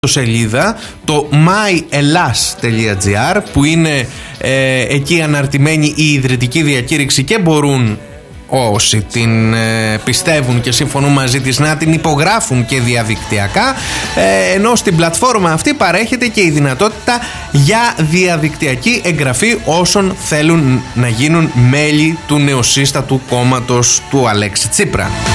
σελίδα, το myEllas.gr, που είναι εκεί αναρτημένη η ιδρυτική διακήρυξη και μπορούν όσοι την πιστεύουν και συμφωνούν μαζί της να την υπογράφουν και διαδικτυακά, ενώ στην πλατφόρμα αυτή παρέχεται και η δυνατότητα για διαδικτυακή εγγραφή όσων θέλουν να γίνουν μέλη του νεοσύστατου κόμματος του Αλέξη Τσίπρα.